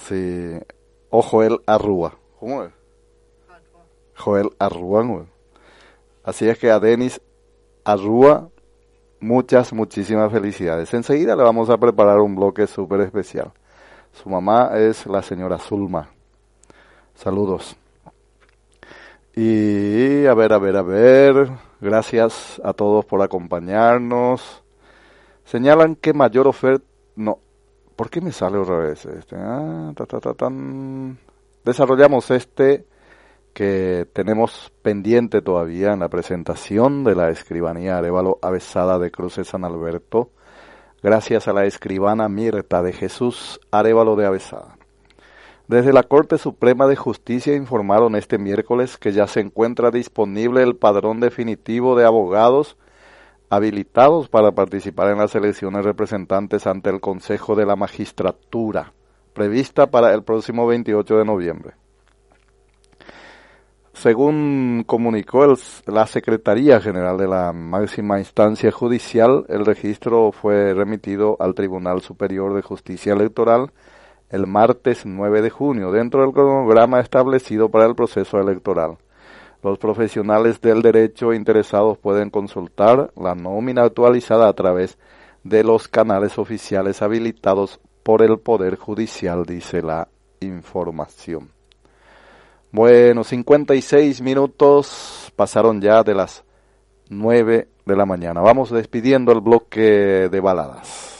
Sí. O Joel Arrúa. ¿Cómo es? Joel Arrúa, güey. Así es que a Denis Arrúa, muchísimas felicidades. Enseguida le vamos a preparar un bloque súper especial. Su mamá es la señora Zulma. Saludos. Y a ver. Gracias a todos por acompañarnos. Señalan que mayor oferta... No. ¿Por qué me sale otra vez este? Desarrollamos este que tenemos pendiente todavía en la presentación de la escribanía Arévalo Avesada de Cruces San Alberto, gracias a la escribana Mirta de Jesús Arévalo de Avesada. Desde la Corte Suprema de Justicia informaron este miércoles que ya se encuentra disponible el padrón definitivo de abogados habilitados para participar en las elecciones representantes ante el Consejo de la Magistratura, prevista para el próximo 28 de noviembre. Según comunicó la Secretaría General de la Máxima Instancia Judicial, el registro fue remitido al Tribunal Superior de Justicia Electoral el martes 9 de junio, dentro del cronograma establecido para el proceso electoral. Los profesionales del derecho interesados pueden consultar la nómina actualizada a través de los canales oficiales habilitados por el Poder Judicial, dice la información. Bueno, 56 minutos pasaron ya de las 9 de la mañana. Vamos despidiendo el bloque de baladas.